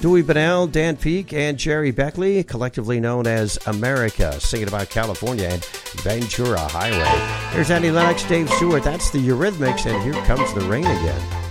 Dewey Bunnell, Dan Peek, and Jerry Beckley, collectively known as America, singing about California and Ventura Highway. Here's Annie Lennox, Dave Stewart. That's the Eurythmics, and here comes the rain again.